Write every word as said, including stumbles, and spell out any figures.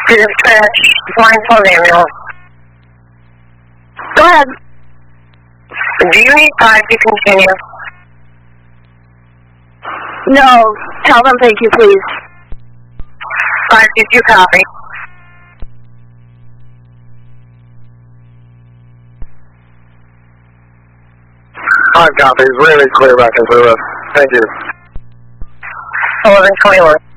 Dispatch, blindfold ambulance. Go ahead. Do you need five to continue? No. Tell them thank you, please. Five, did you copy? Five copies. Really clear back into the rest. Thank you. eleven twenty-one.